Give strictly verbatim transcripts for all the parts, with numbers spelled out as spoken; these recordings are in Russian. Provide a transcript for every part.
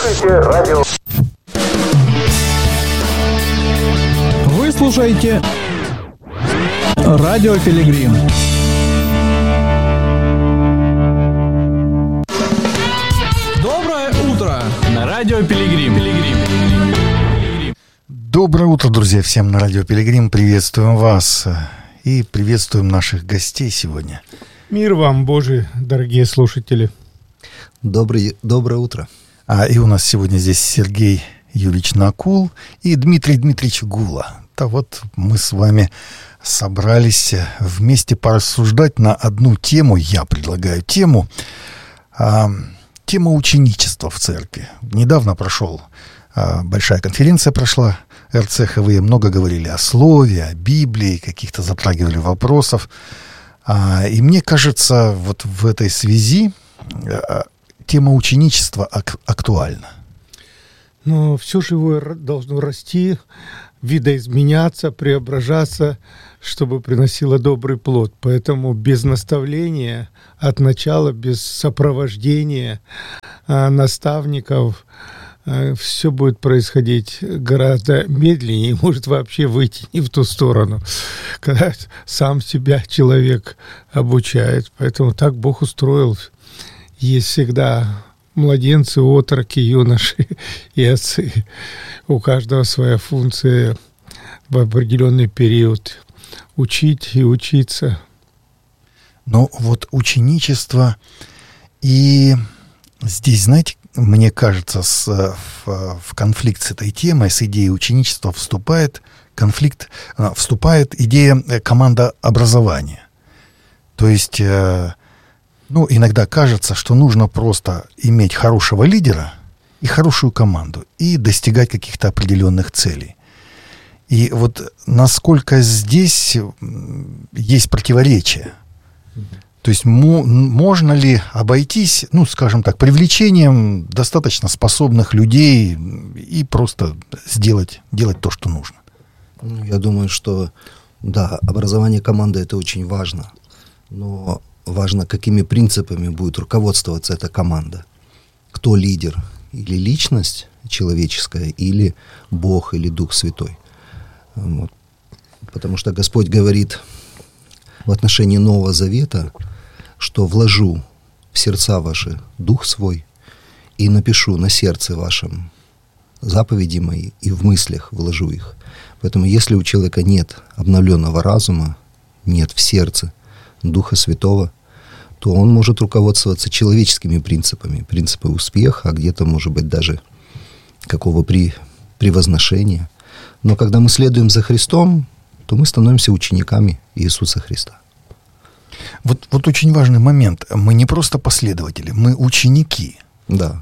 слушаете радио. Вы слушаете Радио Пилигрим. Доброе утро на Радио Пилигрим. Доброе утро, друзья, всем на Радио Пилигрим. Приветствуем вас и приветствуем наших гостей сегодня. Мир вам, Божий, дорогие слушатели. Добрый, доброе утро. А, и у нас сегодня здесь Сергей Юрьевич Накул и Дмитрий Дмитриевич Гула. Да вот мы с вами собрались вместе порассуждать на одну тему. Я предлагаю тему. А, тема ученичества в церкви. Недавно прошел, а, большая конференция прошла, эр цэ ха вэ. Много говорили о слове, о Библии, каких-то затрагивали вопросов. А, и мне кажется, вот в этой связи а, тема ученичества ак- актуальна. Но все живое должно расти, видоизменяться, преображаться, чтобы приносило добрый плод. Поэтому без наставления от начала, без сопровождения а, наставников а, все будет происходить гораздо медленнее и может вообще выйти не в ту сторону, когда сам себя человек обучает. Поэтому так Бог устроил. Есть всегда младенцы, отроки, юноши и отцы. У каждого своя функция в определенный период. Учить и учиться. Но вот ученичество, и здесь, знаете, мне кажется, с, в, в конфликт с этой темой, с идеей ученичества вступает конфликт, вступает идея командообразования. То есть, ну, иногда кажется, что нужно просто иметь хорошего лидера и хорошую команду и достигать каких-то определенных целей. И вот насколько здесь есть противоречие. То есть мо- можно ли обойтись, ну, скажем так, привлечением достаточно способных людей и просто сделать, делать то, что нужно? Ну, я думаю, что да, образование команды — это очень важно. Но важно, какими принципами будет руководствоваться эта команда. Кто лидер? Или личность человеческая, или Бог, или Дух Святой. Вот. Потому что Господь говорит в отношении Нового Завета, что вложу в сердца ваши Дух Свой и напишу на сердце вашем заповеди мои, и в мыслях вложу их. Поэтому если у человека нет обновленного разума, нет в сердце Духа Святого, то он может руководствоваться человеческими принципами, принципы успеха, а где-то, может быть, даже какого при, превозношения. Но когда мы следуем за Христом, то мы становимся учениками Иисуса Христа. Вот, вот очень важный момент. Мы не просто последователи, мы ученики. Да.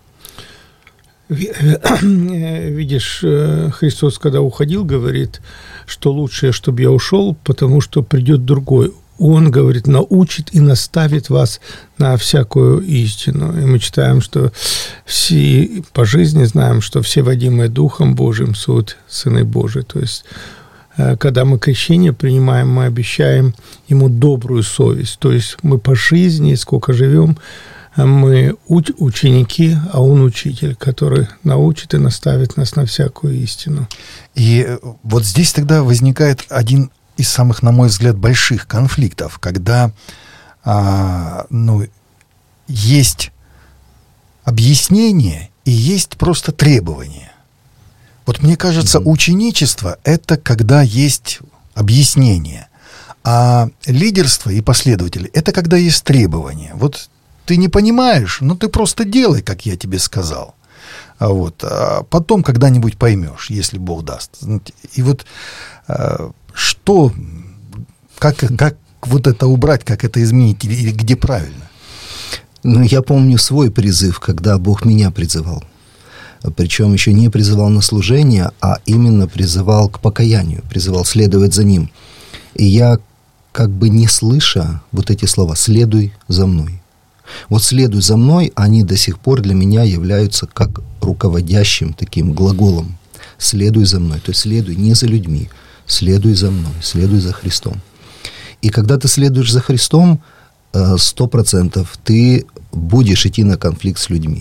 Видишь, Христос, когда уходил, говорит, что лучше, чтобы я ушел, потому что придет другой. Он, говорит, научит и наставит вас на всякую истину. И мы читаем, что все по жизни знаем, что все водимые Духом Божиим суть Сыны Божии. То есть, когда мы крещение принимаем, мы обещаем Ему добрую совесть. То есть мы по жизни, сколько живем, мы уч- ученики, а Он учитель, который научит и наставит нас на всякую истину. И вот здесь тогда возникает один из самых, на мой взгляд, больших конфликтов, когда а, ну, есть объяснение и есть просто требования. Вот мне кажется, mm-hmm. ученичество — это когда есть объяснение, а лидерство и последователи — это когда есть требования. Вот ты не понимаешь, ну ты просто делай, как я тебе сказал. А вот, а потом когда-нибудь поймешь, если Бог даст. И вот что, как, как вот это убрать, как это изменить, или где правильно? Ну, я помню свой призыв, когда Бог меня призывал. Причем еще не призывал на служение, а именно призывал к покаянию, призывал следовать за Ним. И я, как бы не слыша вот эти слова «следуй за мной». Вот «следуй за мной», они до сих пор для меня являются как руководящим таким глаголом. «Следуй за мной», то есть следуй не за людьми, следуй за мной, следуй за Христом. И когда ты следуешь за Христом, сто процентов ты будешь идти на конфликт с людьми.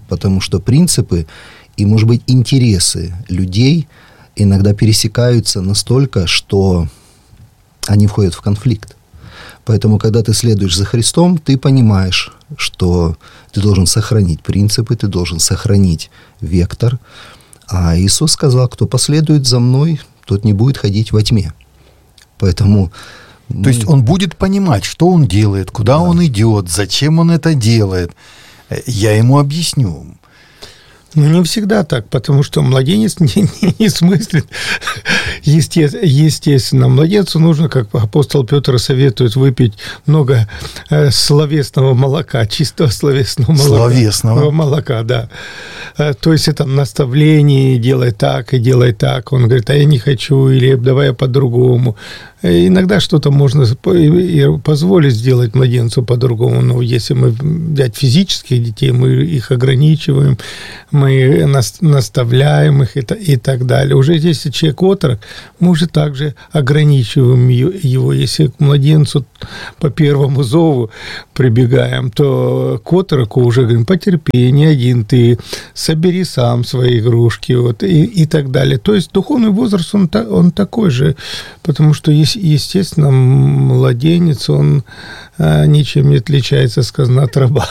потому что принципы и, может быть, интересы людей иногда пересекаются настолько, что они входят в конфликт. Поэтому, когда ты следуешь за Христом, ты понимаешь, что ты должен сохранить принципы, ты должен сохранить вектор. А Иисус сказал, кто последует за мной, тот не будет ходить во тьме. Поэтому... То мы... есть он будет понимать, что он делает, куда да. он идет, зачем он это делает. Я ему объясню. Ну, не всегда так, потому что младенец не, не, не смыслит. Есте, естественно, младенцу нужно, как апостол Петр советует, выпить много э, словесного молока, чистого словесного молока. Словесного. Молока, да. Э, то есть это наставление, делай так и делай так. Он говорит, а я не хочу, или давай я по-другому. Иногда что-то можно позволить сделать младенцу по-другому, но если мы взять физических детей, мы их ограничиваем, мы наставляем их и так далее. Уже если человек отрок, мы уже также ограничиваем его. Если к младенцу по первому зову прибегаем, то к отроку уже говорим, потерпи, не один ты, собери сам свои игрушки, вот, и, и так далее. То есть духовный возраст, он, он такой же, потому что есть естественно, младенец, он а, ничем не отличается, сказано, от раба.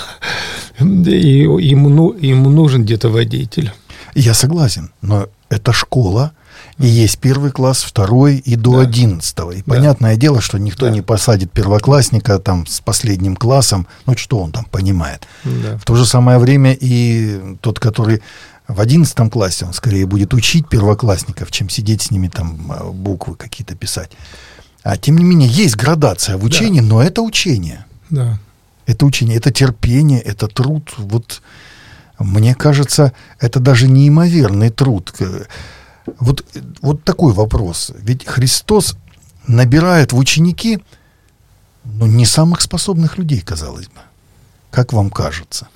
И ему, ну, ему нужен где-то водитель. Я согласен, но это школа, и есть первый класс, второй и до да. одиннадцатого. И да. понятное дело, что никто да. не посадит первоклассника там с последним классом, ну что он там понимает. Да. В то же самое время и тот, который... В одиннадцатом классе он скорее будет учить первоклассников, чем сидеть с ними там буквы какие-то писать. А тем не менее, есть градация в учении, да. но это учение. Да. Это учение, это терпение, это труд. Вот мне кажется, это даже неимоверный труд. Вот, вот такой вопрос. Ведь Христос набирает в ученики, ну, не самых способных людей, казалось бы. Как вам кажется?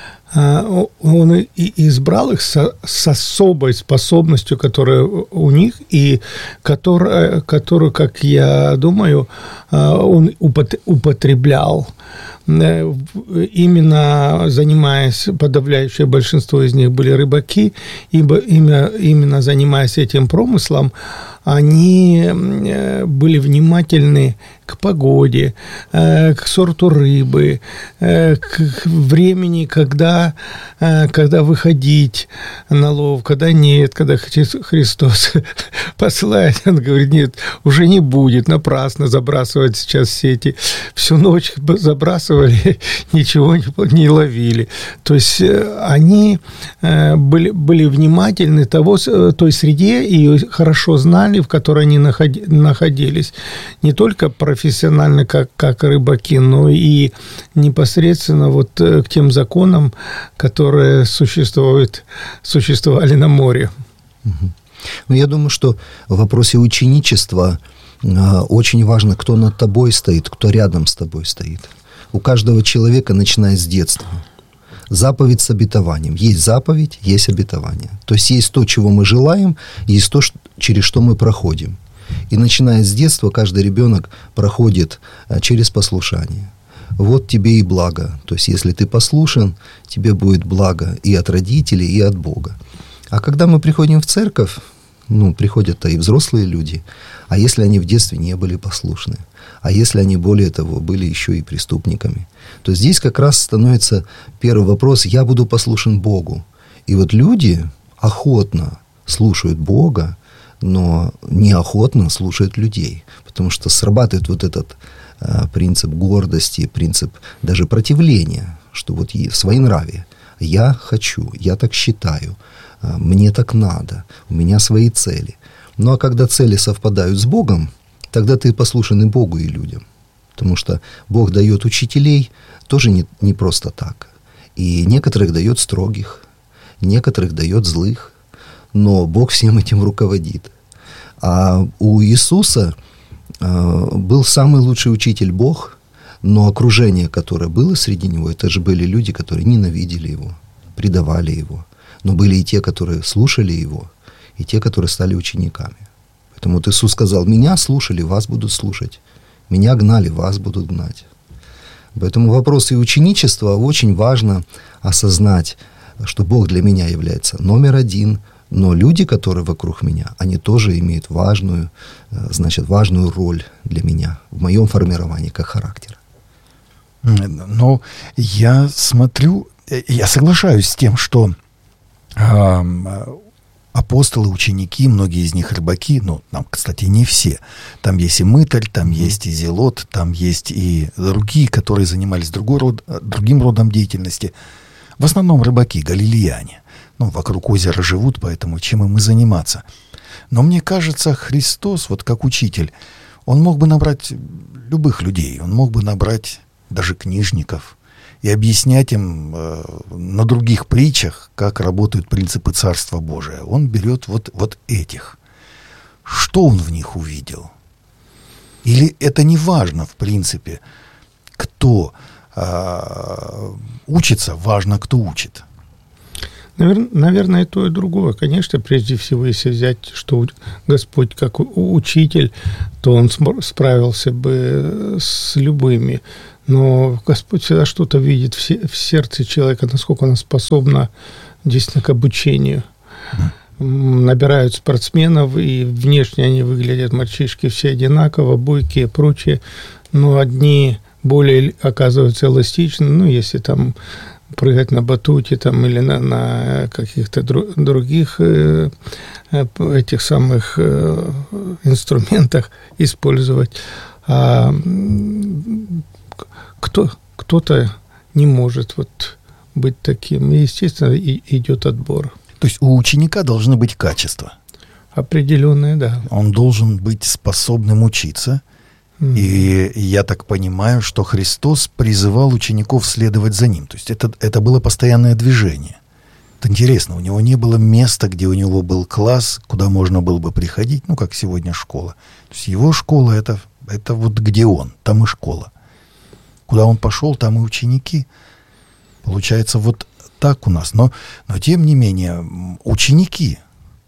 Он и избрал их со, с особой способностью, которая у них, и которая, которую, как я думаю, он употреблял, именно занимаясь, подавляющее большинство из них были рыбаки, ибо именно, именно занимаясь этим промыслом, они были внимательны к погоде, к сорту рыбы, к времени, когда, когда выходить на лов, когда нет, когда Христос посылает, он говорит, нет, уже не будет, напрасно забрасывать сейчас сети. Всю ночь забрасывали, ничего не, не ловили. То есть они были, были внимательны того, той среде и хорошо знали, в которой они находились. Не только профессионально, как, как рыбаки, но и непосредственно вот к тем законам, которые существуют, существовали на море. Ну, я думаю, что в вопросе ученичества очень важно, кто над тобой стоит, кто рядом с тобой стоит. У каждого человека, начиная с детства, заповедь с обетованием. Есть заповедь, есть обетование. То есть есть то, чего мы желаем, есть то, через что мы проходим. И начиная с детства, каждый ребенок проходит через послушание. Вот тебе и благо. То есть если ты послушен, тебе будет благо и от родителей, и от Бога. А когда мы приходим в церковь, ну, приходят-то и взрослые люди, а если они в детстве не были послушны, а если они, более того, были еще и преступниками, то здесь как раз становится первый вопрос: я буду послушен Богу. И вот люди охотно слушают Бога, но неохотно слушают людей, потому что срабатывает вот этот а, принцип гордости, принцип даже противления, что вот в своенравии. Я хочу, я так считаю, мне так надо, у меня свои цели. Ну а когда цели совпадают с Богом, тогда ты послушен и Богу, и людям. Потому что Бог дает учителей тоже не, не просто так. И некоторых дает строгих, некоторых дает злых, но Бог всем этим руководит. А у Иисуса э, был самый лучший учитель Бог, но окружение, которое было среди него, это же были люди, которые ненавидели его, предавали его. Но были и те, которые слушали его, и те, которые стали учениками. Поэтому вот Иисус сказал: меня слушали, вас будут слушать. Меня гнали, вас будут гнать. Поэтому в вопросе ученичества очень важно осознать что Бог для меня является номер один, но люди, которые вокруг меня, они тоже имеют важную, значит, важную роль для меня в моем формировании как характера. Но я смотрю, я соглашаюсь с тем, что э, апостолы, ученики, многие из них рыбаки, ну, там, кстати, не все. Там есть и мытарь, там mm-hmm. есть и зелот, там есть и другие, которые занимались другой род, другим родом деятельности. В основном рыбаки, галилеяне. Ну, вокруг озера живут, поэтому чем им и заниматься. Но мне кажется, Христос, вот как учитель, он мог бы набрать любых людей, он мог бы набрать даже книжников и объяснять им э, на других притчах, как работают принципы Царства Божия. Он берет вот, вот этих. Что он в них увидел? Или это не важно, в принципе, кто э, учится, важно, кто учит? Навер- наверное, и то, и другое. Конечно, прежде всего, если взять, что Господь как учитель, то Он справился бы с любыми. Но Господь всегда что-то видит в, се- в сердце человека, насколько она способна действительно к обучению. Набирают спортсменов, и внешне они выглядят, мальчишки все одинаково, бойкие и прочее, но одни более оказываются эластичны, ну, если там прыгать на батуте там, или на, на каких-то дру, других э, этих самых э, инструментах использовать. А кто, кто-то не может вот быть таким. И, естественно, и, идет отбор. То есть у ученика должны быть качества. Определенные, да. Он должен быть способным учиться. Mm-hmm. И я так понимаю, что Христос призывал учеников следовать за Ним. То есть это, это было постоянное движение. Это интересно, у Него не было места, где у Него был класс, куда можно было бы приходить, ну, как сегодня школа. То есть Его школа это, — это вот где Он, там и школа. Куда Он пошел, там и ученики. Получается, вот так у нас. Но, но тем не менее, ученики...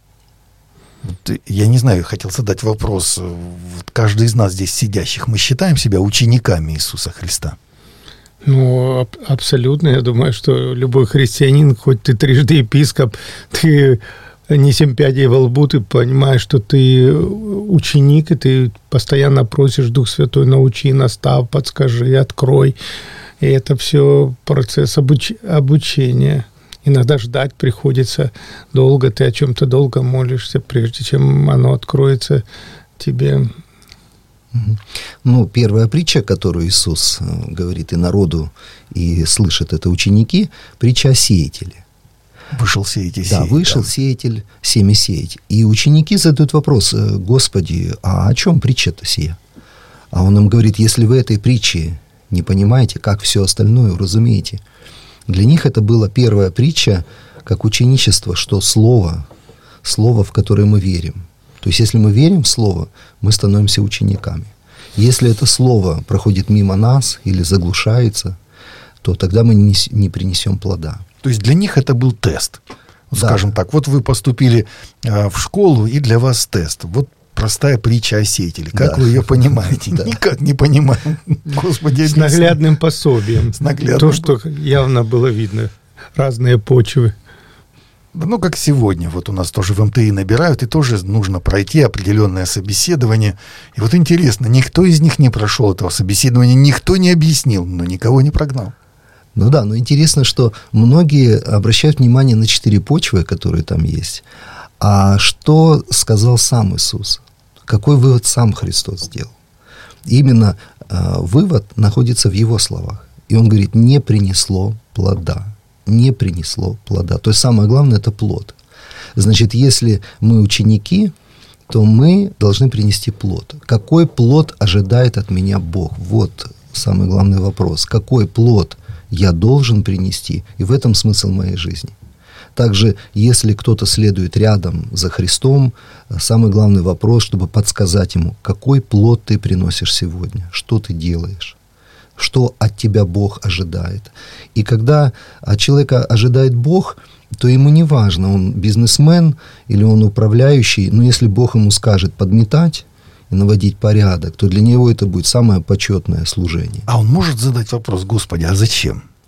Вот, я не знаю, хотел задать вопрос. Вот каждый из нас здесь сидящих, мы считаем себя учениками Иисуса Христа? Ну, аб- абсолютно. Я думаю, что любой христианин, хоть ты трижды епископ, ты не семь пядей во лбу, ты понимаешь, что ты ученик, и ты постоянно просишь Дух Святой, научи, настав, подскажи, открой. И это все процесс обуч- обучения. Иногда ждать приходится долго, ты о чем-то долго молишься, прежде чем оно откроется тебе. Ну, первая притча, которую Иисус говорит и народу, и слышат это ученики, притча о сеятеле. Вышел сеять и сеять. Да, вышел да. сеятель, семя сеять. И ученики задают вопрос: Господи, а о чем притча-то сия? А он им говорит: если вы этой притчи не понимаете, как все остальное уразумеете. Для них это была первая притча, как ученичество, что Слово, Слово, в которое мы верим. То есть, если мы верим в Слово, мы становимся учениками. Если это Слово проходит мимо нас или заглушается, то тогда мы не, не принесем плода. То есть, для них это был тест. Да. Скажем так, вот вы поступили э, в школу, и для вас тест. Вот простая притча о сеятеле. Как да. вы ее понимаете? Да. Никак не понимаем. Господи, с наглядным пособием. С наглядным... То, что явно было видно. Разные почвы. Ну, как сегодня. Вот у нас тоже в эм тэ и набирают, и тоже нужно пройти определенное собеседование. И вот интересно, никто из них не прошел этого собеседования, никто не объяснил, но никого не прогнал. Ну да, но интересно, что многие обращают внимание на четыре почвы, которые там есть. А что сказал сам Иисус? Какой вывод сам Христос сделал? Именно э, вывод находится в Его словах. И Он говорит: не принесло плода. Не принесло плода. То есть самое главное – это плод. Значит, если мы ученики, то мы должны принести плод. Какой плод ожидает от меня Бог? Вот самый главный вопрос. Какой плод я должен принести? И в этом смысл моей жизни. Также, если кто-то следует рядом за Христом, самый главный вопрос, чтобы подсказать ему, какой плод ты приносишь сегодня, что ты делаешь, что от тебя Бог ожидает. И когда от человека ожидает Бог, то ему не важно, он бизнесмен или он управляющий, но если Бог ему скажет подметать и наводить порядок, то для него это будет самое почетное служение. А он может задать вопрос: Господи, а зачем?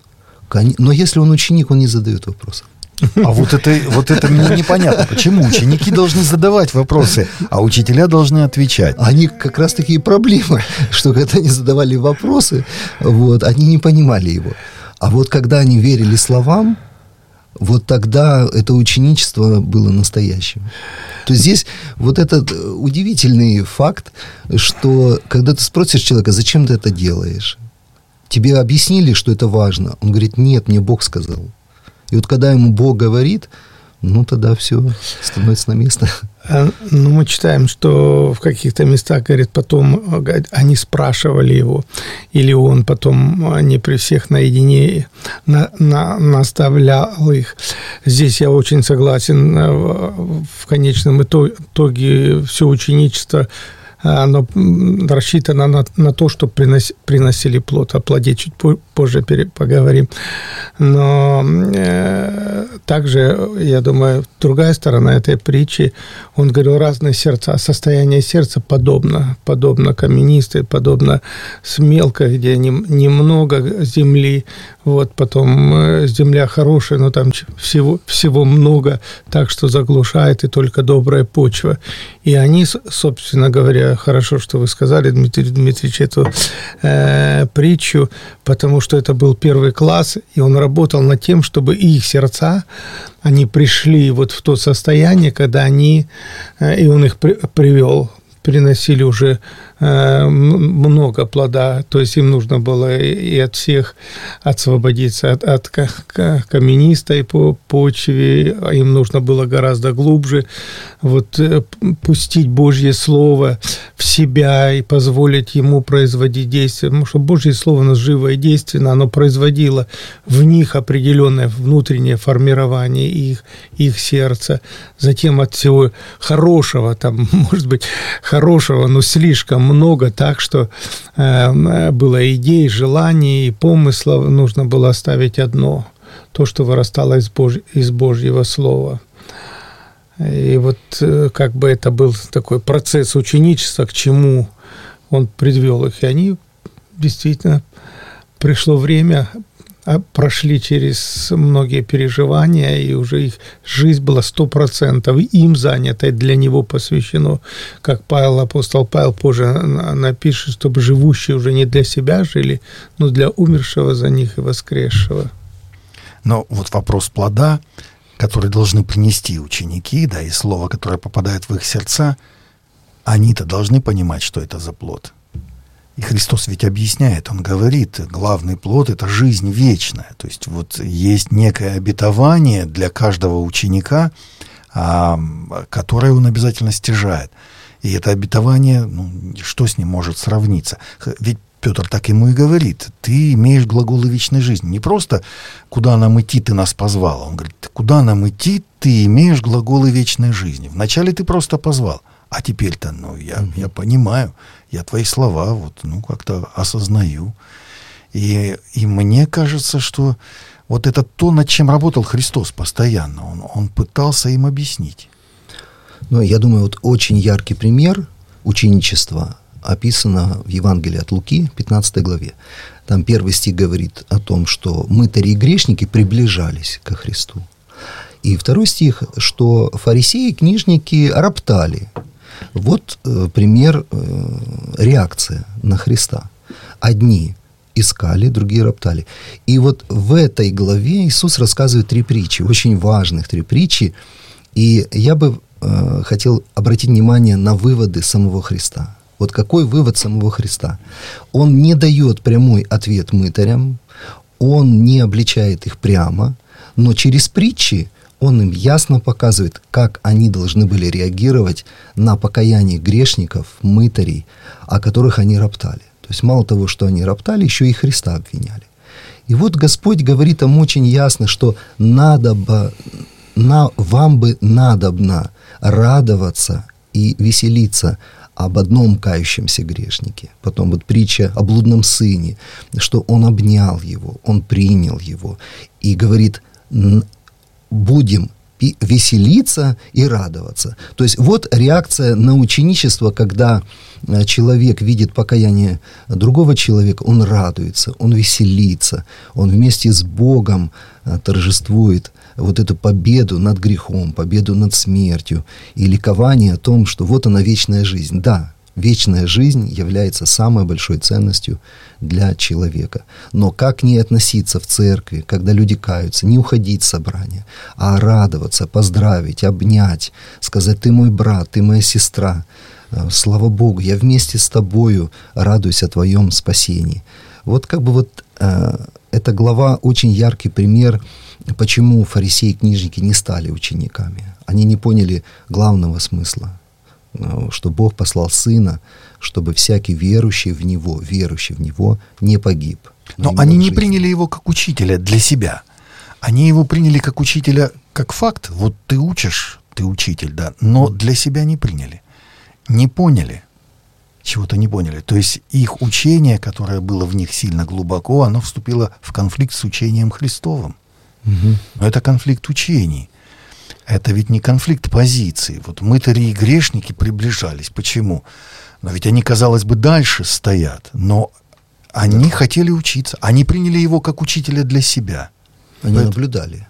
Но если он ученик, он не задает вопросов. А вот это, вот это мне непонятно. Почему ученики должны задавать вопросы, а учителя должны отвечать? Они как раз такие проблемы, что когда они задавали вопросы, вот, они не понимали его. А вот когда они верили словам, вот тогда это ученичество было настоящим. То есть здесь вот этот удивительный факт, что когда ты спросишь человека, зачем ты это делаешь, тебе объяснили, что это важно. Он говорит, нет, мне Бог сказал. И вот когда ему Бог говорит, ну тогда все становится на место. Ну, мы читаем, что в каких-то местах, говорит, потом они спрашивали его, или он потом не при всех наедине на, на, наставлял их. Здесь я очень согласен, в конечном итоге все ученичество, оно рассчитано на, на то, чтобы принос, приносили плод. О плоде чуть позже поговорим. Но э, также, я думаю, другая сторона этой притчи, он говорил, разные сердца. Состояние сердца подобно, подобно каменистой, подобно смелкой, где немного земли, вот, потом земля хорошая, но там всего, всего много, так что заглушает, и только добрая почва. И они, собственно говоря, хорошо, что вы сказали, Дмитрий Дмитриевич, эту э, притчу, потому что это был первый класс, и он работал над тем, чтобы их сердца, они пришли вот в то состояние, когда они, э, и он их при, привел, приносили уже э, много плода, то есть им нужно было и от всех освободиться, от, от каменистой почвы, им нужно было гораздо глубже вот, пустить Божье Слово в себя и позволить ему производить действие, потому что Божье Слово, оно живое и действенно, оно производило в них определенное внутреннее формирование их, их сердца, затем от всего хорошего, там, может быть, хорошего, но слишком много, так что э, было идей, желаний и помыслов, нужно было оставить одно, то, что вырастало из, Божь... из Божьего Слова. И вот э, как бы это был такой процесс ученичества, к чему он привел их, и они действительно, пришло время, прошли через многие переживания, и уже их жизнь была сто процентов им занята, и для него посвящено, как Павел, апостол Павел позже напишет, чтобы живущие уже не для себя жили, но для умершего за них и воскресшего. Но вот вопрос плода, который должны принести ученики, да, и слово, которое попадает в их сердца, они-то должны понимать, что это за плод. И Христос ведь объясняет, Он говорит, главный плод – это жизнь вечная. То есть вот есть некое обетование для каждого ученика, а, которое он обязательно стяжает. И это обетование, ну, что с ним может сравниться? Ведь Петр так ему и говорит, ты имеешь глаголы вечной жизни. Не просто «куда нам идти, ты нас позвал». Он говорит, куда нам идти, ты имеешь глаголы вечной жизни. Вначале ты просто позвал. А теперь-то, ну, я, mm-hmm. я понимаю, я твои слова вот, ну, как-то осознаю. И, и мне кажется, что вот это то, над чем работал Христос постоянно. Он, он пытался им объяснить. Ну, я думаю, вот очень яркий пример ученичества описано в Евангелии от Луки, пятнадцатой главе. Там первый стих говорит о том, что мытари и грешники приближались ко Христу. И второй стих, что фарисеи и книжники роптали. Вот э, пример э, реакции на Христа. Одни искали, другие роптали. И вот в этой главе Иисус рассказывает три притчи, очень важных три притчи. И я бы э, хотел обратить внимание на выводы самого Христа. Вот какой вывод самого Христа? Он не дает прямой ответ мытарям, он не обличает их прямо, но через притчи он им ясно показывает, как они должны были реагировать на покаяние грешников, мытарей, о которых они роптали. То есть мало того, что они роптали, еще и Христа обвиняли. И вот Господь говорит им очень ясно, что надо бы, на, вам бы надобно радоваться и веселиться об одном кающемся грешнике. Потом вот притча о блудном сыне, что он обнял его, он принял его. И говорит, будем веселиться и радоваться. То есть вот реакция на ученичество, когда человек видит покаяние другого человека, он радуется, он веселится, он вместе с Богом торжествует вот эту победу над грехом, победу над смертью и ликование о том, что вот она вечная жизнь. Да, вечная жизнь является самой большой ценностью для человека. Но как не относиться в церкви, когда люди каются, не уходить с собрания, а радоваться, поздравить, обнять, сказать: ты мой брат, ты моя сестра, слава Богу, я вместе с тобою радуюсь о твоем спасении. Вот как бы вот э, эта глава очень яркий пример, почему фарисеи и книжники не стали учениками. Они не поняли главного смысла, что Бог послал Сына, чтобы всякий верующий в Него, верующий в Него не погиб. Но они не приняли Его как учителя для себя. Они Его приняли как учителя, как факт. Вот ты учишь, ты учитель, да, но для себя не приняли. Не поняли. Чего-то не поняли. То есть их учение, которое было в них сильно глубоко, оно вступило в конфликт с учением Христовым. Угу. Но это конфликт учений. Это ведь не конфликт позиций. Вот мытари и грешники приближались. Почему? Но ведь они, казалось бы, дальше стоят. Но они да. хотели учиться. Они приняли его как учителя для себя. Они Поэтому... наблюдали.